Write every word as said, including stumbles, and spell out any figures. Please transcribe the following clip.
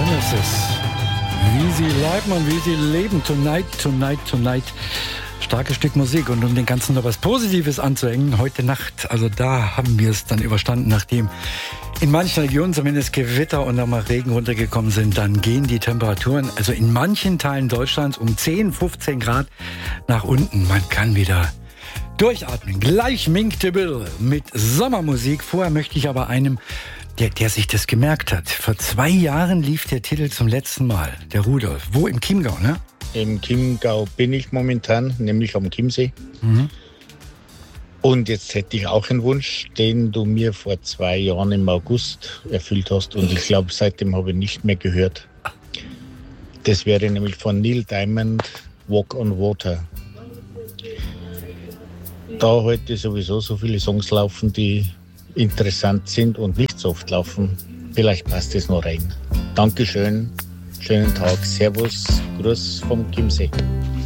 Genesis. Wie sie bleiben und wie sie leben. Tonight, tonight, tonight. Starkes Stück Musik. Und um den Ganzen noch was Positives anzuhängen, heute Nacht, also da haben wir es dann überstanden, nachdem in manchen Regionen zumindest Gewitter und dann mal Regen runtergekommen sind, dann gehen die Temperaturen, also in manchen Teilen Deutschlands um zehn, fünfzehn Grad nach unten. Man kann wieder durchatmen. Gleich Mink de Bill mit Sommermusik. Vorher möchte ich aber einem, der, der sich das gemerkt hat. Vor zwei Jahren lief der Titel zum letzten Mal, der Rudolf. Wo? Im Chiemgau, ne? Im Chiemgau bin ich momentan, nämlich am Chiemsee. Mhm. Und jetzt hätte ich auch einen Wunsch, den du mir vor zwei Jahren im August erfüllt hast. Und ich glaube, seitdem habe ich nicht mehr gehört. Das wäre nämlich von Neil Diamond, Walk on Water. Da heute sowieso so viele Songs laufen, die interessant sind und nicht so oft laufen. Vielleicht passt es noch rein. Dankeschön, schönen Tag, Servus, Gruß vom Chiemsee.